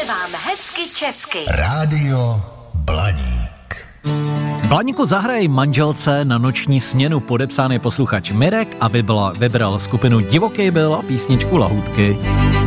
vám hezky česky. Rádio Blaník. Blaníku, zahraj manželce na noční směnu. Podepsán je posluchač Mirek a vybral skupinu Divoký byl a písničku Lahůdky.